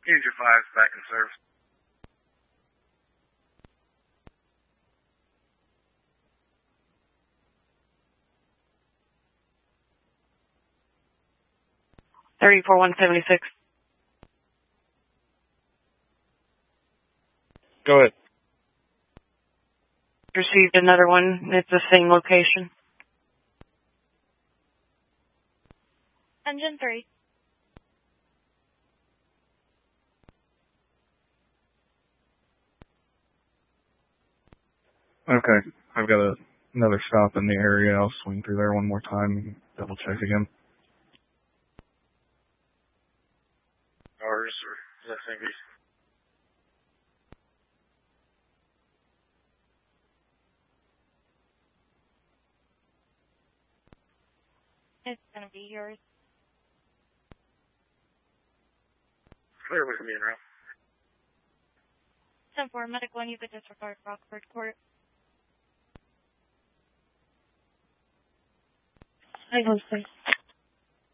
User 5 is back in service. $34,176. Go ahead. Received another one. It's the same location. Engine 3. Okay. I've got another stop in the area. I'll swing through there one more time and double check again. Ours or is that same piece? It's going to be yours. Clear with me and route. 10-4, Medic 1, you could disregard Rockford Court. I don't think.